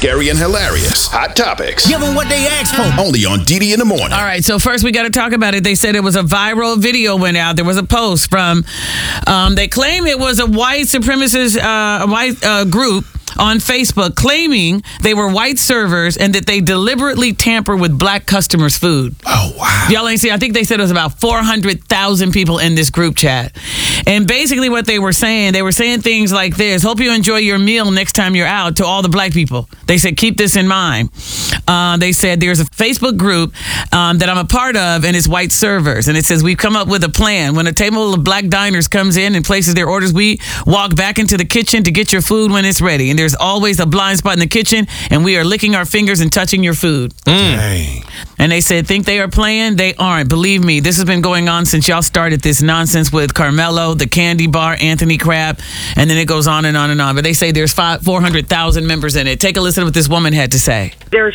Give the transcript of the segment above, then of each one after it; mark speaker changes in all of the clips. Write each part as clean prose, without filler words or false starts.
Speaker 1: Scary and hilarious. Hot topics.
Speaker 2: Give them what they asked for.
Speaker 1: Only on DD in the Morning.
Speaker 3: All right, so first we got to talk about it. They said it was a viral video went out. There was a post from, they claim it was a white supremacist group on Facebook claiming they were white servers and that they deliberately tamper with black customers' food.
Speaker 1: Oh, wow.
Speaker 3: Y'all ain't see, I think they said it was about 400,000 people in this group chat. And basically what they were saying things like this: hope you enjoy your meal next time you're out, to all the black people. They said, keep this in mind. They said there's a Facebook group that I'm a part of, and it's white servers. And it says, we've come up with a plan. When a table of black diners comes in and places their orders, we walk back into the kitchen to get your food when it's ready. And there's always a blind spot in the kitchen, and we are licking our fingers and touching your food.
Speaker 1: Dang.
Speaker 3: And they said, think they are playing? They aren't. Believe me, this has been going on since y'all started this nonsense with Carmelo, the Candy Bar, Anthony Crabb, and then it goes on and on and on. But they say there's 400,000 members in it. Take a listen to what this woman had to say.
Speaker 4: There's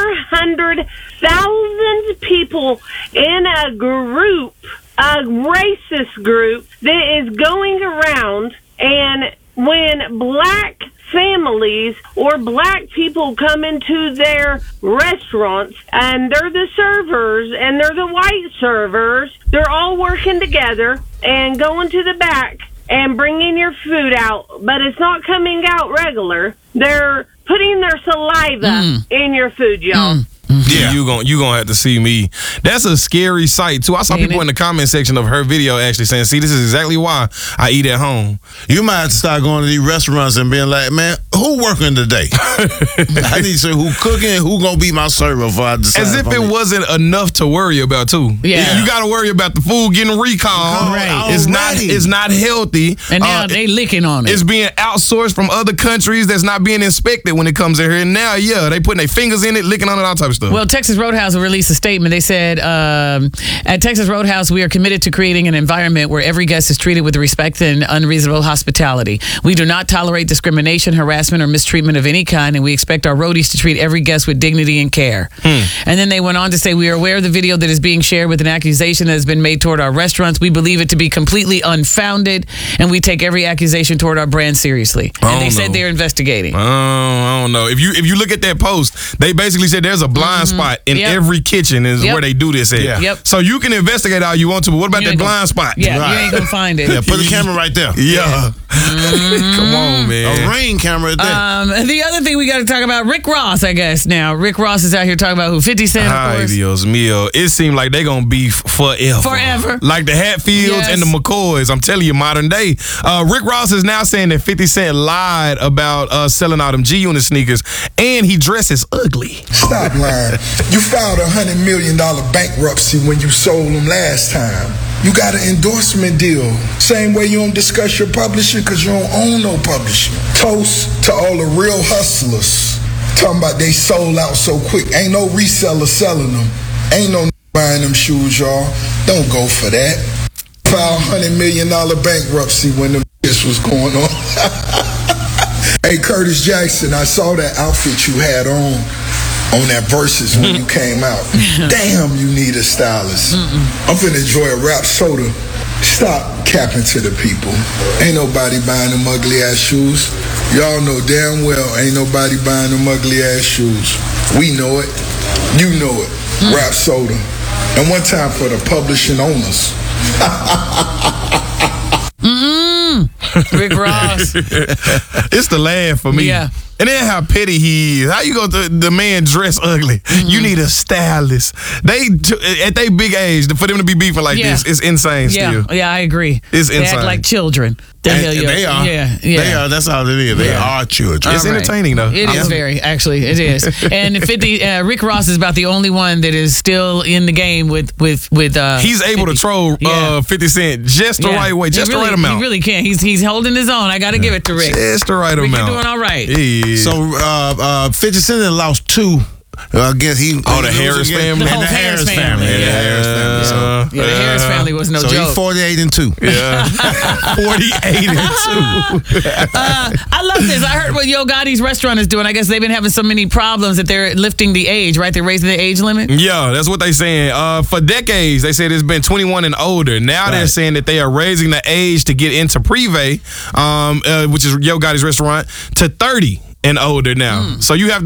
Speaker 4: 400,000 people in a group, a racist group, that is going around, and when black families or black people come into their restaurants and they're the servers and they're the white servers, they're all working together and going to the back and bringing your food out, but it's not coming out regular. They're putting their saliva in your food, y'all.
Speaker 5: Yeah, you gonna have to see me. That's a scary sight too. I saw people in the comment section of her video actually saying, "See, this is exactly why I eat at home."
Speaker 6: You might have to start going to these restaurants and being like, "Man, who working today? I need to say who cooking, who gonna be my server before I decide."
Speaker 5: As if it wasn't enough to worry about too.
Speaker 3: Yeah,
Speaker 5: you got to worry about the food getting recalled.
Speaker 3: Right.
Speaker 5: It's not healthy,
Speaker 3: and now they licking on it.
Speaker 5: It's being outsourced from other countries that's not being inspected when it comes in here. And now, they putting their fingers in it, licking on it, all type of stuff.
Speaker 3: Well, Texas Roadhouse released a statement. They said, at Texas Roadhouse, we are committed to creating an environment where every guest is treated with respect and unreasonable hospitality. We do not tolerate discrimination, harassment, or mistreatment of any kind, and we expect our roadies to treat every guest with dignity and care. And then they went on to say, we are aware of the video that is being shared with an accusation that has been made toward our restaurants. We believe it to be completely unfounded, and we take every accusation toward our brand seriously. And they said they're investigating.
Speaker 5: I don't know. If you look at that post, they basically said there's a blind spot in every kitchen is where they do this at.
Speaker 3: Yep.
Speaker 5: So you can investigate all you want to, but what about that blind spot?
Speaker 3: Yeah, you ain't gonna find it.
Speaker 6: Yeah, put the camera right there.
Speaker 5: Yeah. Come on, man.
Speaker 6: A rain camera there.
Speaker 3: The other thing we got to talk about, Rick Ross, I guess. Now, Rick Ross is out here talking about who 50 Cent, of course.
Speaker 5: Ay, Dios mío. It seemed like they gonna be forever.
Speaker 3: Forever.
Speaker 5: Like the Hatfields and the McCoys. I'm telling you, modern day. Rick Ross is now saying that 50 Cent lied about selling all them G-Unit sneakers, and he dresses ugly.
Speaker 7: Stop lying. You filed $100 million bankruptcy when you sold them last time. You got an endorsement deal. Same way you don't discuss your publishing because you don't own no publishing. Toast to all the real hustlers. Talking about they sold out so quick. Ain't no reseller selling them. Ain't no buying them shoes, y'all. Don't go for that. Filed $100 million bankruptcy when the this was going on. Hey, Curtis Jackson, I saw that outfit you had on that Versus when you came out. Damn, you need a stylist. I'm finna enjoy a rap soda. Stop capping to the people. Ain't nobody buying them ugly ass shoes. Y'all know damn well ain't nobody buying them ugly ass shoes. We know it. You know it. Rap soda. And one time for the publishing owners.
Speaker 3: Rick Ross.
Speaker 5: It's the laugh for me.
Speaker 3: Yeah.
Speaker 5: And then how petty he is. How you gonna the man dress ugly? You need a stylist. They at their big age for them to be beefing like this, it's insane. Still,
Speaker 3: yeah, I agree.
Speaker 5: It's
Speaker 3: they
Speaker 5: insane.
Speaker 3: Act like children.
Speaker 6: They are.
Speaker 3: Yeah.
Speaker 6: They are. That's all it is. They are children.
Speaker 5: It's entertaining though.
Speaker 3: It is very, actually, it is. And Rick Ross is about the only one that is still in the game with.
Speaker 5: He's able
Speaker 3: 50.
Speaker 5: to troll 50 Cent just the right way, just the right amount.
Speaker 3: He really can. He's holding his own. I got to give it to Rick.
Speaker 5: Just the right
Speaker 3: Rick,
Speaker 5: amount.
Speaker 3: You're doing all right.
Speaker 5: Yeah.
Speaker 6: So 50 Cent lost 2. I guess the
Speaker 5: Harris family.
Speaker 3: The whole Harris family.
Speaker 6: Yeah, the Harris family. So,
Speaker 3: the Harris family was no joke.
Speaker 6: So he's 48-2.
Speaker 5: Yeah. 48-2.
Speaker 3: I love this. I heard what Yo Gotti's restaurant is doing. I guess they've been having so many problems that they're lifting the age, right? They're raising the age limit.
Speaker 5: Yeah, that's what they're saying. For decades, they said it's been 21 and older. Now they're saying that they are raising the age to get into Privé, which is Yo Gotti's restaurant, to 30 and older now. So you have